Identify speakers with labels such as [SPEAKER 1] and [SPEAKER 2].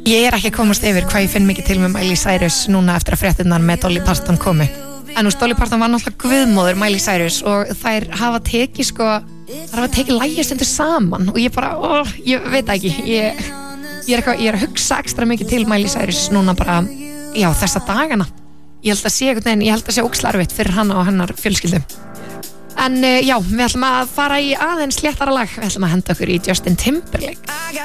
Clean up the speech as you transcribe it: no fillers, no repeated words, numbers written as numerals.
[SPEAKER 1] Ég ekki að komast yfir hvað ég finn mikið til með Miley Cyrus núna eftir að fréttirnar með Dolly Parton komu. En Dolly Parton var náttúrulega guðmóðir Miley Cyrus og þær hafa tekið lagið stundur saman og ég bara, ég veit ekki, ég er að hugsa ekstra mikið til Miley Cyrus núna bara, já, þessa dagana. Ég held að sé ógeðslega erfitt fyrir hana og hennar fjölskyldu. En já, við ætlum að fara í aðeins léttara lag, við ætlum að henda okkur í Justin Timberlake.